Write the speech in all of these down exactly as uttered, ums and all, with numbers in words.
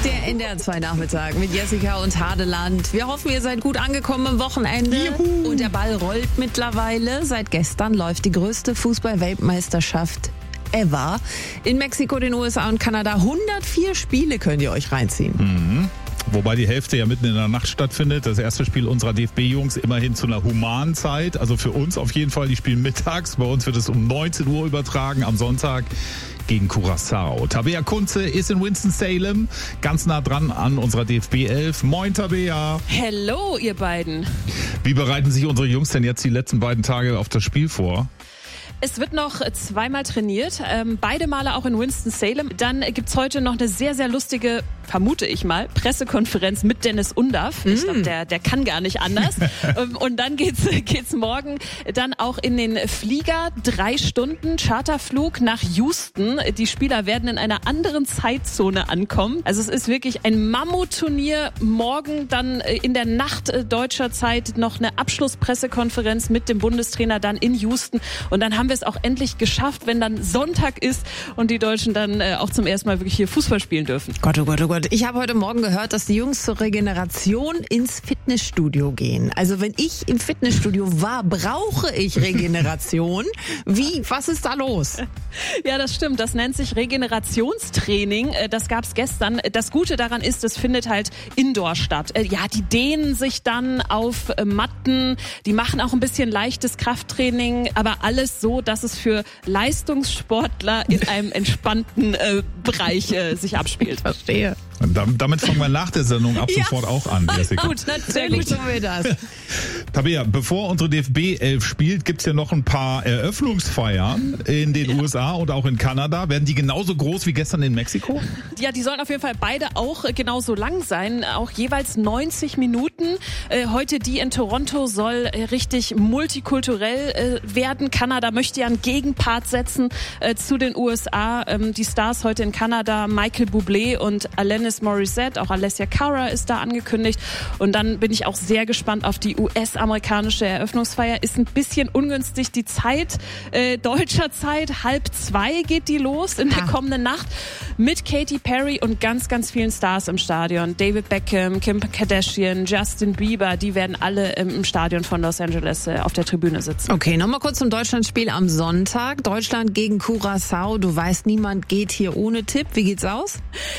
Der N D R zwei Nachmittag mit Jessica und Hadeland. Wir hoffen, ihr seid gut angekommen am Wochenende. Juhu. Und der Ball rollt mittlerweile. Seit gestern läuft die größte Fußball-Weltmeisterschaft ever in Mexiko, den U S A und Kanada. hundertvier Spiele könnt ihr euch reinziehen. Mhm. Wobei die Hälfte ja mitten in der Nacht stattfindet. Das erste Spiel unserer D F B-Jungs immerhin zu einer humanen Zeit. Also für uns auf jeden Fall, die spielen mittags. Bei uns wird es um neunzehn Uhr übertragen am Sonntag gegen Curaçao. Tabea Kunze ist in Winston-Salem, ganz nah dran an unserer D F B elf. Moin Tabea. Hello, ihr beiden. Wie bereiten sich unsere Jungs denn jetzt die letzten beiden Tage auf das Spiel vor? Es wird noch zweimal trainiert, ähm, beide Male auch in Winston-Salem. Dann gibt's heute noch eine sehr, sehr lustige, vermute ich mal, Pressekonferenz mit Dennis Undaff. Mm. Ich glaube, der, der kann gar nicht anders. Und dann geht's, geht's morgen dann auch in den Flieger. Drei Stunden Charterflug nach Houston. Die Spieler werden in einer anderen Zeitzone ankommen. Also es ist wirklich ein Mammutturnier. Morgen dann in der Nacht deutscher Zeit noch eine Abschlusspressekonferenz mit dem Bundestrainer dann in Houston. Und dann haben wir es auch endlich geschafft, wenn dann Sonntag ist und die Deutschen dann äh, auch zum ersten Mal wirklich hier Fußball spielen dürfen. Gott, oh Gott, oh Gott. Ich habe heute Morgen gehört, dass die Jungs zur Regeneration ins Fitnessstudio gehen. Also wenn ich im Fitnessstudio war, brauche ich Regeneration. Wie? Was ist da los? Ja, das stimmt. Das nennt sich Regenerationstraining. Das gab's gestern. Das Gute daran ist, es findet halt indoor statt. Ja, die dehnen sich dann auf Matten, die machen auch ein bisschen leichtes Krafttraining, aber alles so, dass es für Leistungssportler in einem entspannten äh, Bereich äh, sich abspielt. Verstehe. Damit fangen wir nach der Sendung ab ja. sofort auch an, Jessica. Gut, natürlich tun wir das. Tabea, bevor unsere D F B elf spielt, gibt's ja noch ein paar Eröffnungsfeiern in den ja. U S A und auch in Kanada. Werden die genauso groß wie gestern in Mexiko? Ja, die sollen auf jeden Fall beide auch genauso lang sein, auch jeweils neunzig Minuten. Äh, heute die in Toronto soll äh, richtig multikulturell äh, werden. Kanada möchte ja einen Gegenpart setzen äh, zu den U S A. Ähm, die Stars heute in Kanada, Michael Bublé und Alanis Morissette, auch Alessia Cara ist da angekündigt. Und dann bin ich auch sehr gespannt auf die U S-amerikanische Eröffnungsfeier. Ist ein bisschen ungünstig die Zeit, äh, deutscher Zeit. Halb zwei geht die los in der ah. kommenden Nacht mit Katy Perry und ganz, ganz vielen Stars im Stadion. David Beckham, Kim Kardashian, Justin Bieber, die werden alle im Stadion von Los Angeles äh, auf der Tribüne sitzen. Okay, nochmal kurz zum Deutschlandspiel am Sonntag. Deutschland gegen Curaçao. Du weißt, niemand geht hier ohne Tipp. Wie geht's aus?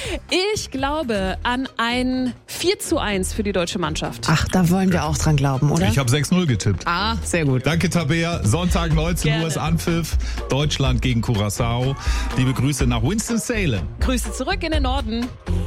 Ich glaube an ein vier zu eins für die deutsche Mannschaft. Ach, da wollen wir auch dran glauben, oder? Ich habe sechs null getippt. Ah, sehr gut. Danke, Tabea. Sonntag neunzehn Uhr ist Anpfiff. Deutschland gegen Curaçao. Liebe Grüße nach Winston-Salem. Grüße zurück in den Norden.